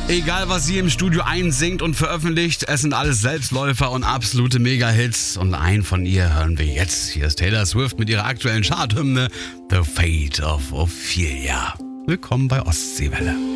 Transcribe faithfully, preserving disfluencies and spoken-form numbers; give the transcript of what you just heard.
Egal, was sie im Studio einsingt und veröffentlicht, es sind alles Selbstläufer und absolute Mega-Hits. Und einen von ihr hören wir jetzt. Hier ist Taylor Swift mit ihrer aktuellen Charthymne The Fate of Ophelia. Willkommen bei Ostseewelle.